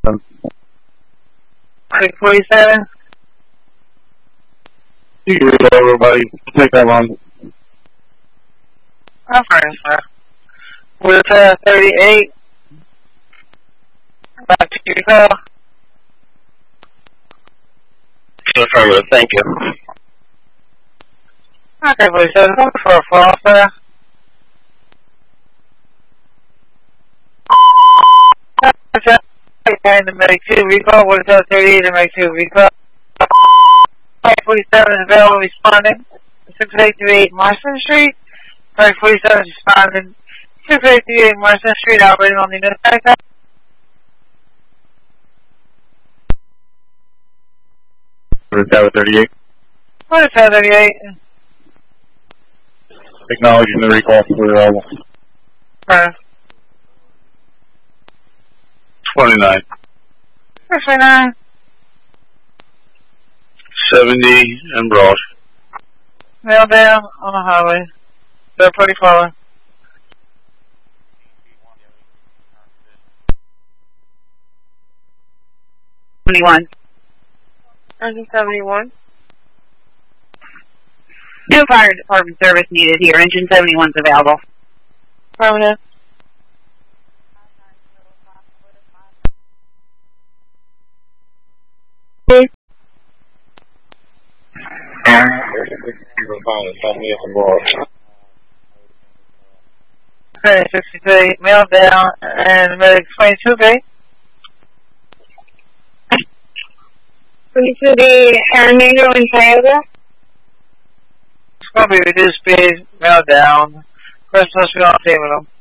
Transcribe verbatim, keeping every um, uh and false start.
six forty-seven. You can read it, everybody. Take that long. I'm fine, sir. With uh, thirty-eight. Back to your call. Affirmative, thank you. Okay, forty-seven. Looking for a fall, sir. And the Medic two recall. What is that? thirty-eight and Medic two recall. five forty-seven is available responding. six eight three eight Marston Street. five forty-seven is responding. six eight three eight Marston Street, operating on the notified side. forty-seven thirty-eight. forty-seven thirty-eight. Acknowledging the recall for available. Uh, twenty-nine. twenty-nine. seventy and Broad. Mail down on the highway. They're pretty far. seventy-one. Engine seventy-one. No fire department service needed here. Engine seventy-one is available. Permanent. Okay, sixty-three, mail down, and Medic twenty-two, okay? twenty-two, the Aaron Mango in Tioga. It's going to be reduced speed, mail down. First, must be on the same with them.